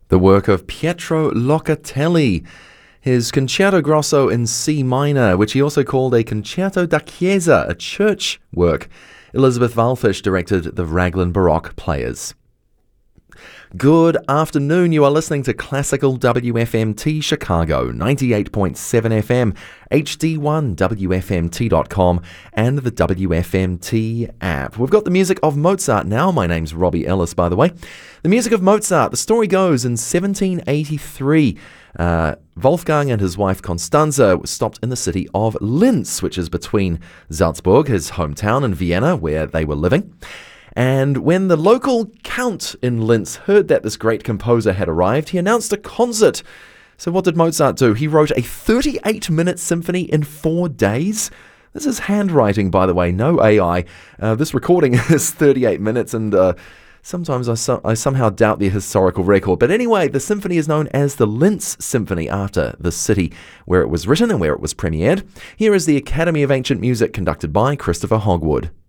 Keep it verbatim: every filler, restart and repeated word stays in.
the work of Pietro Locatelli, his Concerto Grosso in C minor, which he also called a Concerto da Chiesa, a church work. Elizabeth Walfish directed the Raglan Baroque Players. Good afternoon, you are listening to Classical W F M T Chicago, ninety-eight point seven F M, H D one, W F M T dot com, and the W F M T app. We've got the music of Mozart now. My name's Robbie Ellis, by the way. The music of Mozart, the story goes in seventeen eighty-three, uh, Wolfgang and his wife Constanze were stopped in the city of Linz, which is between Salzburg, his hometown, and Vienna, where they were living. And when the local count in Linz heard that this great composer had arrived, he announced a concert. So what did Mozart do? He wrote a thirty-eight minute symphony in four days. This is handwriting, by the way, no A I. Uh, this recording is thirty-eight minutes, and uh, sometimes I, so- I somehow doubt the historical record. But anyway, the symphony is known as the Linz Symphony, after the city where it was written and where it was premiered. Here is the Academy of Ancient Music, conducted by Christopher Hogwood.